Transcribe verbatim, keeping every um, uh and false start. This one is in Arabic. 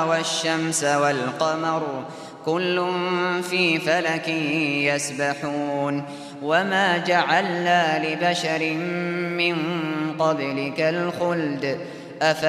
والشمس والقمر كل في فلك يسبحون وما جعلنا لبشر من قبلك الخلد